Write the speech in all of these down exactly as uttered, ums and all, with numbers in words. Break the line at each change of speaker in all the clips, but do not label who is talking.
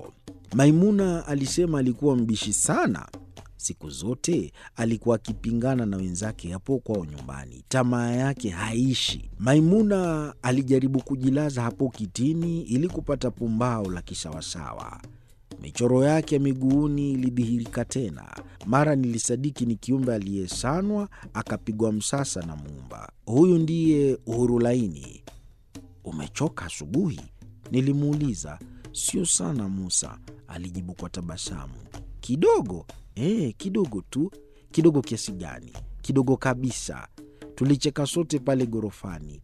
huo. Maimuna alisema alikuwa mbishi sana. Siku zote alikuwa akipingana na wenzake hapo kwao nyumbani. Tamaa yake haishi. Maimuna alijaribu kujilaza hapo kitini ili kupata pumbao la kisawasawa. Michoro yake ya miguuni ilidhihirika tena. Mara nilisadiki ni kiumbe aliyesanwa akapigwa msasa na Muumba. Huyu ndiye Uhuru Laini. Umechoka asubuhi? Nilimuuliza. Sio sana Musa, alijibu kwa tabasamu. Kidogo? Eh, kidogo tu. Kidogo kiasi gani? Kidogo kabisa. Tulicheka sote pale gorofani.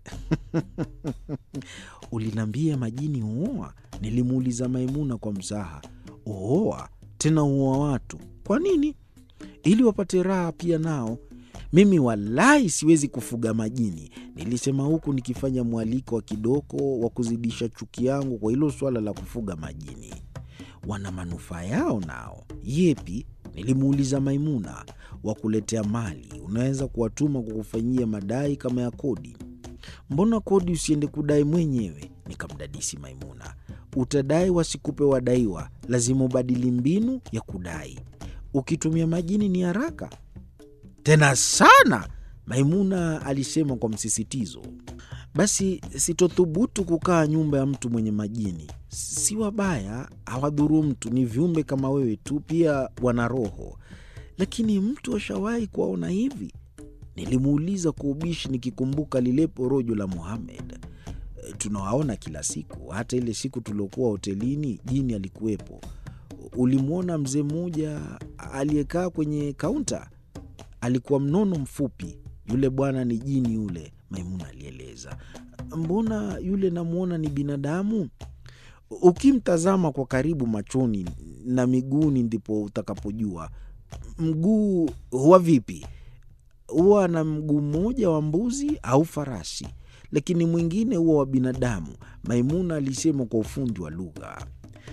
Ulinambia majini huoa? Nilimuuliza Maimuna kwa mzaha. Huoa? Tena huoa watu? Kwa nini? Ili wapate raha pia nao. Mimi wallahi siwezi kufuga majini, nilisema huku nikifanya mwaliko wa kidoko wa kuzidisha chuki yangu kwa hilo swala la kufuga majini. Wana manufaa yao nao. Yepi? Nilimuuliza Maimuna. Wakuletea mali, unaweza kuwatuma kukufanyia madai kama ya kodi. Mbona kodi usiende kudai mwenyewe? Nikamdadisi Maimuna. Utadai wasikupe wadaiwa, lazima ubadili mbinu ya kudai. Ukitumia majini ni haraka. Tena sana, Maimuna alisema kwa msisitizo. Basi sitothubutu kukaa nyumba ya mtu mwenye majini. Si wabaya, hawadhuru mtu, ni viumbe kama wewe tu, pia wana roho. Lakini mtu ashawahi kuwaona hivi? Nilimuuliza kwa ubishi nikikumbuka lile porojo la Muhammad. Tunawaona kila siku, hata ile siku tuliokuwa hotelini jini alikuwepo. Ulimwona mzee mmoja aliyekaa kwenye kaunta? Alikuwa mnono mfupi. Yule bwana ni jini yule, Maimuna alieleza. Mbona yule namuona ni binadamu? Ukimtazama kwa karibu machoni na miguuni ndipo utakapojua. Mguu huwa vipi? Huwa na mguu mmoja wa mbuzi au farasi, lakini mwingine huwa wa binadamu, Maimuna alisema kwa ufundi wa lugha.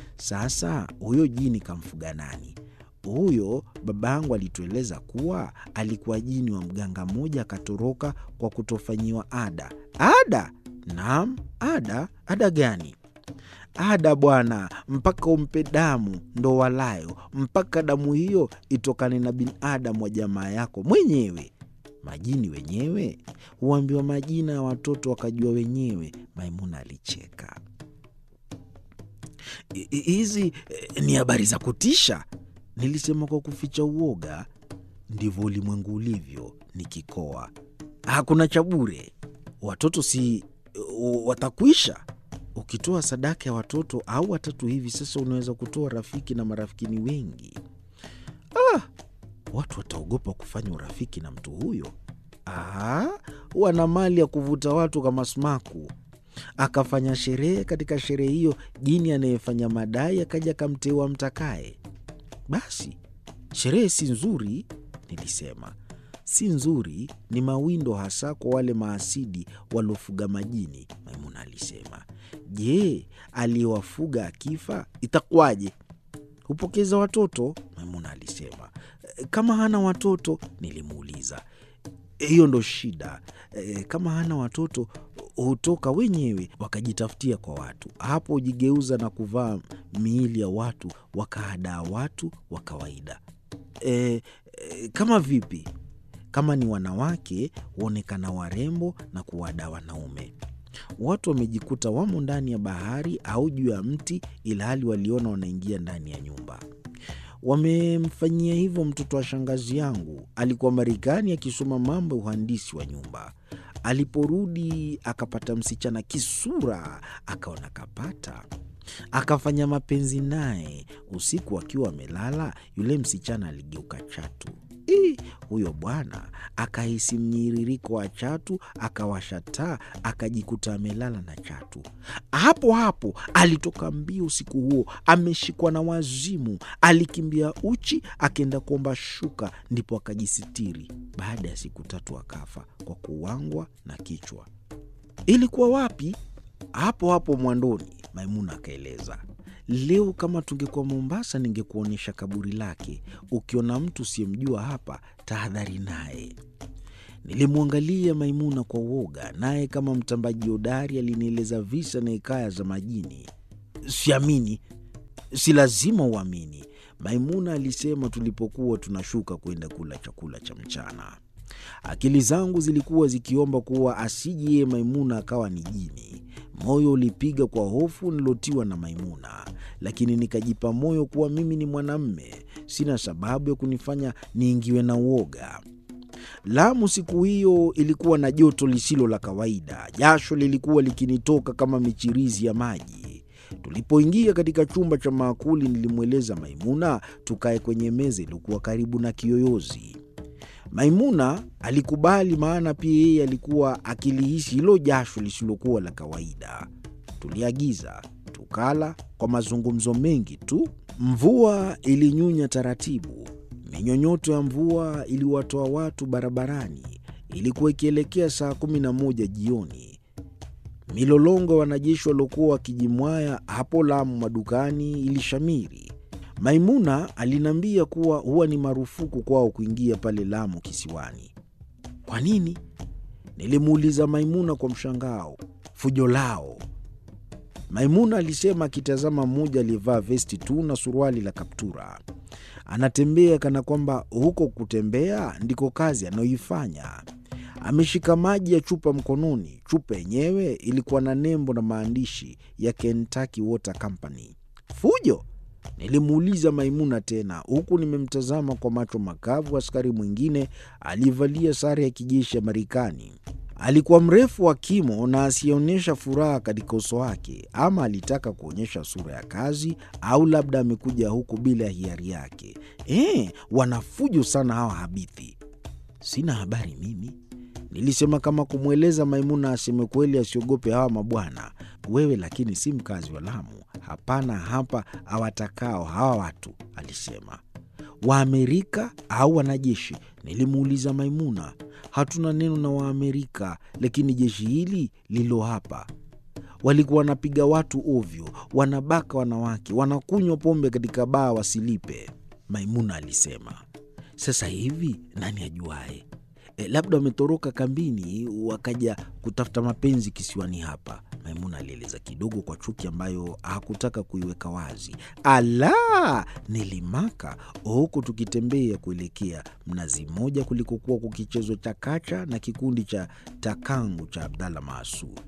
Sasa huyo jini kamfuga nani? Huyo babangu alitueleza kuwa alikuwa jini wa mganga mmoja akatoroka kwa kutofanyiwa ada. Ada? Naam, ada. Ada gani? Ada bwana, mpaka umpe damu ndo walayo, mpaka damu hiyo itokane na binadamu wa jamaa yako mwenyewe. Majini wenyewe huambiwa majina ya watoto wakajua wenyewe, Maimuna alicheka. Hizi ni habari za kutisha, nilisema kwa kuficha uoga. Ndivyo ulimwengu ulivyo, nikikoa. Hakuna cha bure. Watoto si watakwisha. Ukitoa sadaka ya watoto au watatu hivi sasa unaweza kutoa rafiki na marafiki wengi. Ah, watu wataogopa kufanya urafiki na mtu huyo. Ah, wana mali ya kuvuta watu kama sumaku. Akafanya sherehe, katika sherehe hiyo jini anayefanya madai akaja kamteua mtakaye. Basi, sherehe si nzuri, nilisema. Si nzuri, ni mawindo hasa kwa wale maasidi walofuga majini, Maimuna alisema. Je, aliyewafuga akifa itakuwaje? Hupokeza watoto, Maimuna alisema. Kama hana watoto, nilimuuliza. Hiyo ndo shida. E, kama hana watoto hutoka wenyewe wakajitafutia kwa watu. Hapo hujigeuza na kuvaa miili ya watu, wakahadaa watu wa kawaida. E, e, kama vipi? Kama ni wanawake huonekana warembo na kuwahadaa wanaume. Watu wamejikuta wamo ndani ya bahari au juu ya mti, ilhali waliona wanaingia ndani ya nyumba. Wamemfanyia hivyo mtoto wa shangazi yangu. Alikuwa Marekani akisoma mambo ya uhandisi wa nyumba. Aliporudi akapata msichana kisura, akaona kapata. Akafanya mapenzi naye. Usiku akiwa amelala, yule msichana aligeuka chatu. Ii, huyo bwana akahisi mnyiririko wa chatu, akawasha taa, akajikuta amelala na chatu. Hapo hapo alitoka mbio usiku huo, ameshikwa na wazimu. Alikimbia uchi, akaenda kuomba shuka, ndipo akajisitiri. Baada ya siku tatu akafa kwa kuwangwa na kichwa. Ilikuwa wapi? Hapo hapo Mwandoni, Maimuna akaeleza. Leo kama tungekuwa Mombasa ningekuonyesha kaburi lake. Ukiona mtu usiyemjua hapa, tahadhari naye. Nilimwangalia Maimuna kwa uoga, naye kama mtambaji hodari alinieleza visa na hekaya za majini. Siamini. Si lazima uamini, Maimuna alisema tulipokuwa tunashuka kwenda kula chakula cha mchana. Akili zangu zilikuwa zikiomba kuwa asije Maimuna akawa ni jini. Moyo ulipiga kwa hofu nilotiwa na Maimuna, lakini nikajipa moyo kuwa mimi ni mwanamme, sina sababu ya kunifanya niingiwe na uoga. Lamu siku hiyo ilikuwa na joto lisilo la kawaida. Jasho lilikuwa likinitoka kama michirizi ya maji. Tulipoingia katika chumba cha maakuli, nilimweleza Maimuna tukae kwenye meza iliyokuwa karibu na kiyoyozi. Maimuna alikubali, maana pia yeye alikuwa akilihisi hilo jasho lisilokuwa la kawaida. Tuliagiza, tukala kwa mazungumzo mengi tu. Mvua ilinyunya taratibu. Minyonyoto ya mvua iliwatoa watu barabarani. Ilikuwa ikielekea saa kumi na moja jioni. Milolongo ya wanajeshi waliokuwa wakijimwaya hapo Lamu madukani ilishamiri. Maimuna aliniambia kuwa huwa ni marufuku kwao kuingia pale Lamu kisiwani. Kwa nini? Nilimuuliza Maimuna kwa mshangao. Fujo lao. Maimuna alisema akitazama mmoja aliyevaa vesti tu na suruali la kaptura. Anatembea kana kwamba huko kutembea ndiko kazi anayoifanya. Ameshika maji ya chupa mkononi. Chupa yenyewe ilikuwa na nembo na maandishi ya Kentucky Water Company. Fujo? Nilimuuliza Maimuna tena, huku nimemtazama kwa macho makavu askari mwingine aliyevalia sare ya kijeshi ya Marekani. Alikuwa mrefu wa kimo na asionyesha furaha katika uso wake. Ama alitaka kuonyesha sura ya kazi, au labda amekuja huku bila hiari yake. Eh, wanafujo sana hawa habithi. Sina habari mimi, nilisema kama kumweleza Maimuna aseme kweli, asiogope hawa mabwana. Wewe lakini si mkazi wa Lamu. Hapana, hapa hawatakao hawa watu, alisema. Waamerika au wanajeshi? Nilimuuliza Maimuna. Hatuna neno na Waamerika, lakini jeshi hili lilo hapa. Walikuwa wanapiga watu ovyo, wanabaka wanawake, wanakunywa pombe katika baa wasilipe, Maimuna alisema. Sasa hivi nani ajuae? E, labda wametoroka kambini wakaja kutafuta mapenzi kisiwani hapa, Maimuna alieleza kidogo kwa chuki ambayo hakutaka kuiweka wazi. Ala, nilimaka huku tukitembea kuelekea Mnazi Mmoja kulikokuwa kukichezwa chakacha na kikundi cha Takangu cha Abdalla Maasud.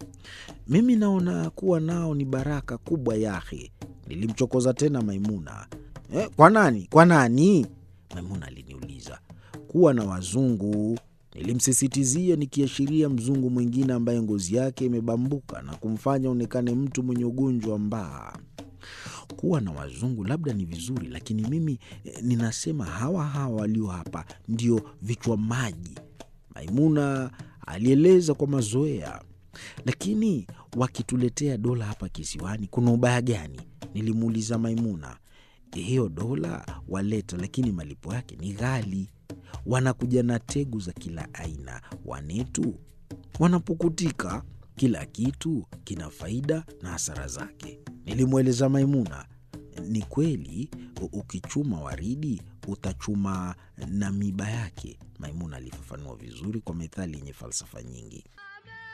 Mimi naona kuwa nao ni baraka kubwa yahe, nilimchokoza tena Maimuna. Eh, kwa nani? Kwa nani? Maimuna aliniuliza. Kuwa na wazungu, nilimsisitizia nikiashiria mzungu mwingine ambaye ngozi yake imebambuka na kumfanya onekane mtu mwenye ugonjwa mbaya. Kuwa na wazungu labda ni vizuri, lakini mimi eh, ninasema hawa hawa walio hapa ndio vichwa maji, Maimuna alieleza kwa mazoea. Lakini wakituletea dola hapa kisiwani kuna ubaya gani? Nilimuuliza Maimuna. Hiyo dola waleta, lakini malipo yake ni ghali. Wanakuja na tegu za kila aina. Wanetu wanapukutika. Kila kitu kina faida na hasara zake, nilimweleza Maimuna. Ni kweli, ukichuma waridi utachuma na miba yake, Maimuna alifafanua vizuri kwa methali yenye falsafa nyingi.